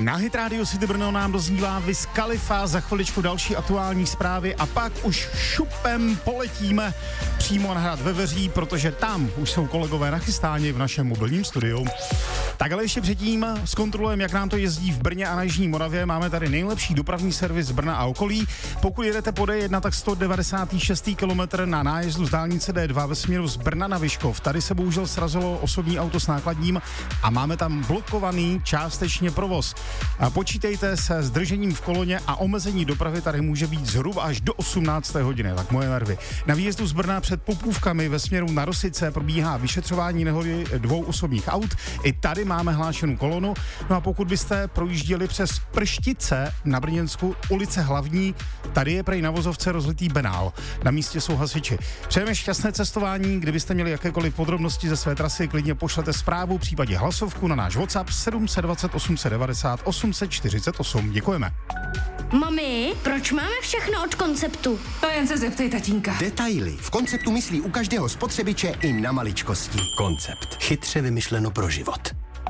Na Hit Radio City Brno nám doznívá Wiz Khalifa, za chviličku další aktuální zprávy a pak už šupem poletíme přímo na hrad Veveří, protože tam už jsou kolegové nachystáni v našem mobilním studiu. Tak ale ještě předtím zkontrolujeme, jak nám to jezdí v Brně a na Jižní Moravě. Máme tady nejlepší dopravní servis Brna a okolí. Pokud jedete po D1, tak 196. kilometr na nájezdu z dálnice D2 ve směru z Brna na Vyškov. Tady se bohužel srazilo osobní auto s nákladním a máme tam blokovaný částečně provoz. A počítejte se zdržením v koloně a omezení dopravy tady může být zhruba až do 18. hodiny, tak moje nervy. Na výjezdu z Brna před Popůvkami ve směru na Rosice probíhá vyšetřování nehody 2 osobních aut. I tady máme hlášenou kolonu. No a pokud byste projížděli přes Prštice na Brněnsku, ulice Hlavní, tady je prej na vozovce rozlitý benál. Na místě jsou hasiči. Přejeme šťastné cestování, kdybyste měli jakékoliv podrobnosti ze své trasy, klidně pošlete zprávu, případně hlasovku na náš WhatsApp 720 890 848. Děkujeme. Mami, proč máme všechno od Konceptu? To jen se zeptej tatínka. Detaily. V Konceptu myslí u každého spotřebiče i na maličkosti. Koncept. Chytře vymyšleno pro život.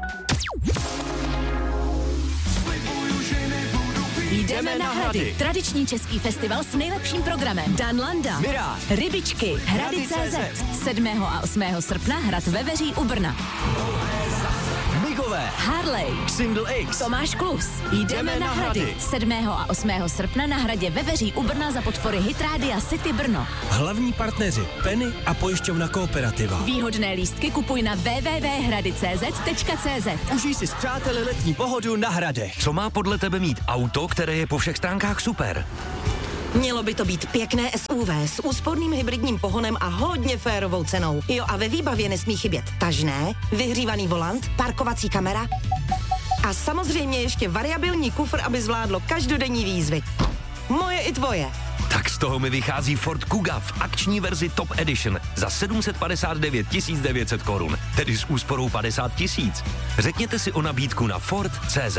Jdeme na Hrady. Tradiční český festival s nejlepším programem. Dan Landa, Mirá, Rybičky, Hrady.cz. 7. a 8. srpna Hrad Veveří u Brna. Migové, Harley, Single X, Tomáš Klus. Jdeme na Hrady. 7. a 8. srpna na Hradě Veveří u Brna za podpory Hit Rádia City Brno. Hlavní partneři Penny a pojišťovna Kooperativa. Výhodné lístky kupuj na www.hrady.cz. Užij si s přáteli letní pohodu na Hradech. Co má podle tebe mít auto, které je po všech stránkách super? Mělo by to být pěkné SUV s úsporným hybridním pohonem a hodně férovou cenou. Jo, a ve výbavě nesmí chybět tažné, vyhřívaný volant, parkovací kamera a samozřejmě ještě variabilní kufr, aby zvládlo každodenní výzvy. Moje i tvoje. Tak z toho mi vychází Ford Kuga v akční verzi Top Edition za 759 900 korun, tedy s úsporou 50 000. Řekněte si o nabídku na Ford.cz.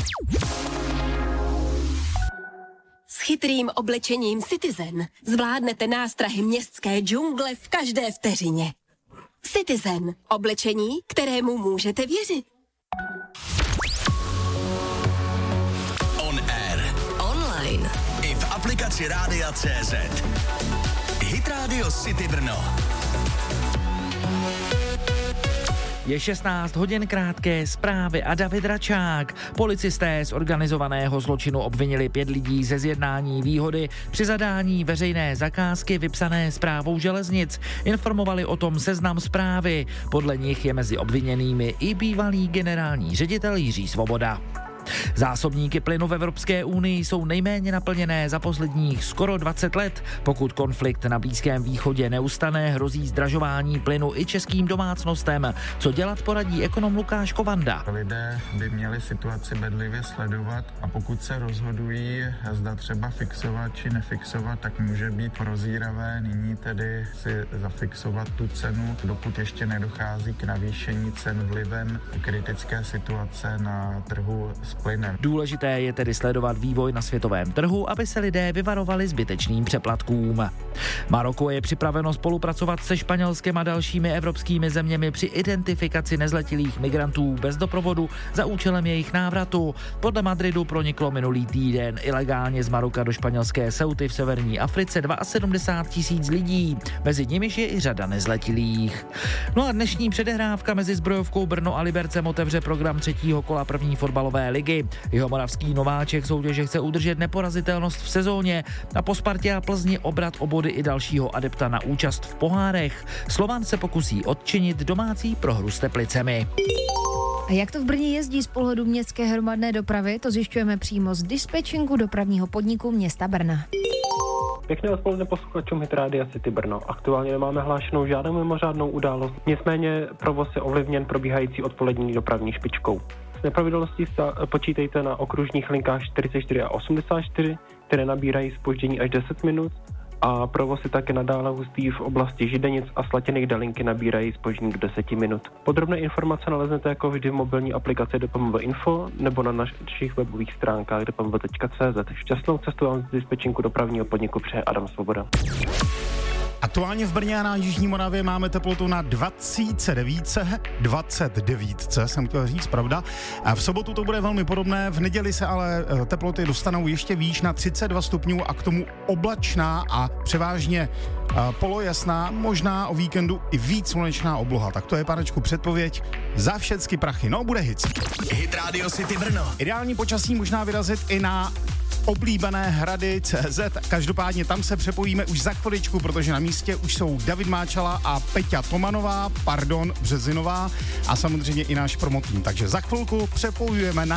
S chytrým oblečením Citizen zvládnete nástrahy městské džungle v každé vteřině. Citizen. Oblečení, kterému můžete věřit. On air. Online. I v aplikaci Rádia.cz. Hit Radio City Brno. Je 16 hodin, krátké zprávy a David Račák. Policisté z organizovaného zločinu obvinili 5 lidí ze zjednání výhody při zadání veřejné zakázky vypsané Správou železnic. Informovali o tom Seznam Zprávy. Podle nich je mezi obviněnými i bývalý generální ředitel Jiří Svoboda. Zásobníky plynu v Evropské unii jsou nejméně naplněné za posledních skoro 20 let. Pokud konflikt na Blízkém východě neustane, hrozí zdražování plynu i českým domácnostem. Co dělat, poradí ekonom Lukáš Kovanda. Lidé by měli situaci bedlivě sledovat a pokud se rozhodují, zda třeba fixovat či nefixovat, tak může být prozíravé nyní tedy si zafixovat tu cenu, dokud ještě nedochází k navýšení cen vlivem kritické situace na trhu s plynem. Důležité je tedy sledovat vývoj na světovém trhu, aby se lidé vyvarovali zbytečným přeplatkům. Maroko je připraveno spolupracovat se Španělskem a dalšími evropskými zeměmi při identifikaci nezletilých migrantů bez doprovodu za účelem jejich návratu. Podle Madridu proniklo minulý týden ilegálně z Maroka do španělské Ceuty v severní Africe 72 000 lidí. Mezi nimiž je i řada nezletilých. No a dnešní předehrávka mezi Zbrojovkou Brno a Libercem otevře program 3. kola první fotbalové ligy. Jihomoravský nováček soutěže chce udržet neporazitelnost v sezóně a po Spartě a Plzni obrat o body i dalšího adepta na účast v pohárech. Slovan se pokusí odčinit domácí prohru s Teplicemi. A jak to v Brně jezdí z pohledu městské hromadné dopravy, to zjišťujeme přímo z dispečinku dopravního podniku města Brna. Pěkné odpoledne posluchačům Hit Rádia City Brno. Aktuálně nemáme hlášenou žádnou mimořádnou událost, nicméně provoz je ovlivněn probíhající odpolední dopravní špičkou. S nepravidelností počítejte na okružních linkách 44 a 84, které nabírají zpoždění až 10 minut a provoz je také nadále hustý v oblasti Židenic a Slatiných Dalinky nabírají zpoždění do 10 minut. Podrobné informace naleznete jako vždy v mobilní aplikaci DPMV Info nebo na našich webových stránkách dpmv.cz. Šťastnou cestu vám z dispečinku dopravního podniku přeje Adam Svoboda. Aktuálně v Brně a na Jižní Moravě máme teplotu na 29, jsem chtěl říct, pravda. A v sobotu to bude velmi podobné, v neděli se ale teploty dostanou ještě výš na 32 stupňů a k tomu oblačná a převážně polojasná, možná o víkendu i víc slunečná obloha. Tak to je, panečku, předpověď za všecky prachy. No, bude hit. Hit Radio City Brno. Ideální počasí možná vyrazit i na oblíbené hrady CZ. Každopádně tam se přepojíme už za chviličku, protože na místě už jsou David Máčala a Peťa Březinová a samozřejmě i náš promotým. Takže za chvilku přepojujeme na